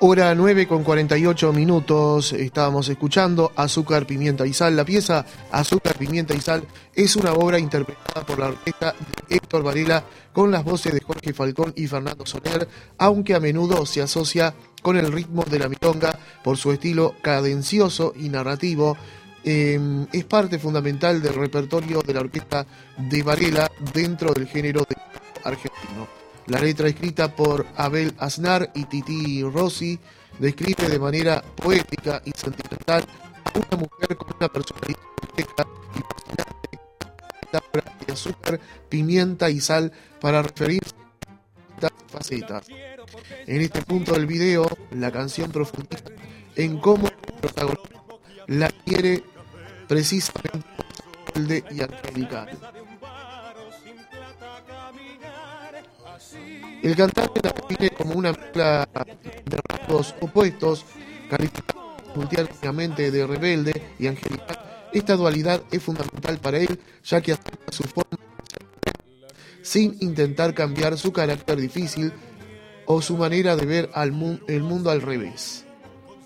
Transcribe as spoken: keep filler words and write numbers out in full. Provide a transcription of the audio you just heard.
Hora nueve con cuarenta y ocho minutos, estábamos escuchando Azúcar, Pimienta y Sal. La pieza Azúcar, Pimienta y Sal es una obra interpretada por la orquesta de Héctor Varela con las voces de Jorge Falcón y Fernando Soler, aunque a menudo se asocia con el ritmo de la milonga por su estilo cadencioso y narrativo. Eh, es parte fundamental del repertorio de la orquesta de Varela dentro del género de argentino. La letra, escrita por Abel Aznar y Titi Rossi, describe de manera poética y sentimental a una mujer con una personalidad compleja y fascinante, metáfora de azúcar, pimienta y sal para referirse a estas facetas. En este punto del video, la canción profundiza en cómo el protagonista la quiere precisamente humilde y angelical. El cantante la define como una mezcla de rasgos opuestos, calificado simultáneamente de rebelde y angelical. Esta dualidad es fundamental para él, ya que acepta su forma de ser sin intentar cambiar su carácter difícil o su manera de ver al mu- el mundo al revés.